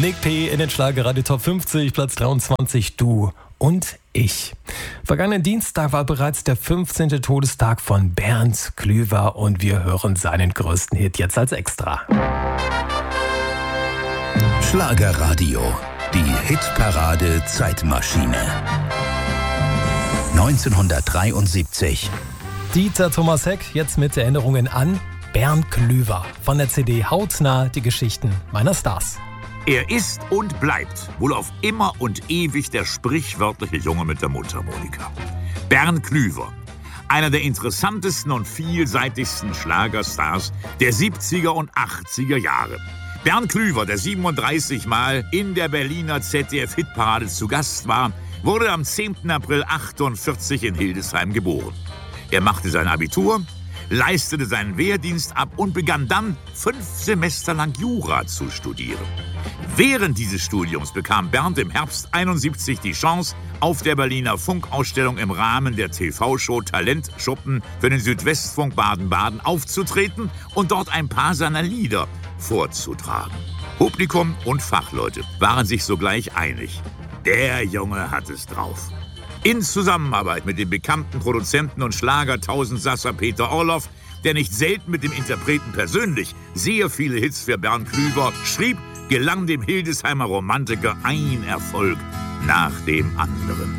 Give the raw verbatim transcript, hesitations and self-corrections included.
Nick P. in den Schlagerradio Top fünfzig, Platz dreiundzwanzig, Du und ich. Vergangenen Dienstag war bereits der fünfzehnte Todestag von Bernd Klüver und wir hören seinen größten Hit jetzt als Extra. Schlagerradio, die Hitparade Zeitmaschine. neunzehnhundertdreiundsiebzig. Dieter Thomas Heck jetzt mit Erinnerungen an Bernd Klüver von der C D Hautnah, die Geschichten meiner Stars. Er ist und bleibt wohl auf immer und ewig der sprichwörtliche Junge mit der Mundharmonika. Bernd Klüver, einer der interessantesten und vielseitigsten Schlagerstars der siebziger und achtziger Jahre. Bernd Klüver, der siebenunddreißig Mal in der Berliner Z D F-Hitparade zu Gast war, wurde am zehnten April achtundvierzig in Hildesheim geboren. Er machte sein Abitur, leistete seinen Wehrdienst ab und begann dann fünf Semester lang Jura zu studieren. Während dieses Studiums bekam Bernd im Herbst einundsiebzig die Chance, auf der Berliner Funkausstellung im Rahmen der T V-Show Talentschuppen für den Südwestfunk Baden-Baden aufzutreten und dort ein paar seiner Lieder vorzutragen. Publikum und Fachleute waren sich sogleich einig. Der Junge hat es drauf. In Zusammenarbeit mit dem bekannten Produzenten und Schlager-Tausendsasser Peter Orloff, der nicht selten mit dem Interpreten persönlich sehr viele Hits für Bernd Klüver schrieb, gelang dem Hildesheimer Romantiker ein Erfolg nach dem anderen.